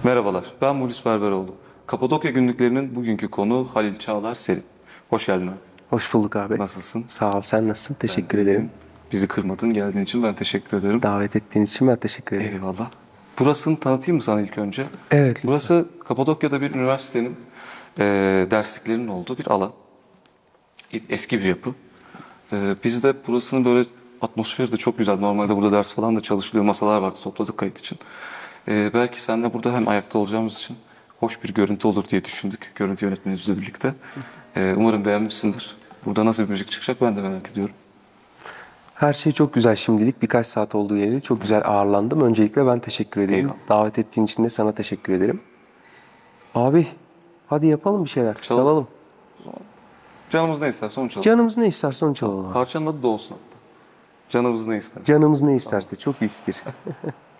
Merhabalar, ben Mulis Berberoğlu. Kapadokya günlüklerinin bugünkü konu Halil Çağlar Serin. Hoş geldin abi. Hoş bulduk abi. Nasılsın? Sağ ol. Sen nasılsın? Ben Teşekkür de ederim. iyiyim. Bizi kırmadın, geldiğin için ben teşekkür ederim. Davet ettiğin için ben teşekkür ederim. Eyvallah. Burasını tanıtayım mı sana ilk önce? Evet, lütfen. Burası Kapadokya'da bir üniversitenin dersliklerinin olduğu bir alan. Eski bir yapı. Biz de burasının böyle atmosferi de çok güzel. Normalde burada ders falan da çalışılıyor. Masalar vardı, topladık kayıt için. Belki seninle burada hem ayakta olacağımız için hoş bir görüntü olur diye düşündük. Görüntü yönetmenimizle birlikte. Umarım beğenmişsindir. Burada nasıl bir müzik çıkacak ben de merak ediyorum. Her şey çok güzel şimdilik. Birkaç saat olduğu yeri çok güzel ağırlandım. Öncelikle ben teşekkür ederim. Eyvallah. Davet ettiğin için de sana teşekkür ederim. Abi, hadi yapalım bir şeyler. Çalalım. Çalalım. Canımız ne isterse onu çalalım. Canımız ne isterse onu çalalım abi. Parçanın adı da olsun hatta. Canımız ne isterse. Canımız ne isterse. Çok iyi fikir.